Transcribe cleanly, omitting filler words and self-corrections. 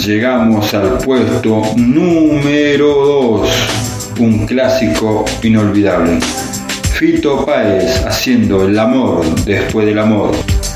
llegamos al puesto número 2, un clásico inolvidable. Fito Páez haciendo El amor después del amor.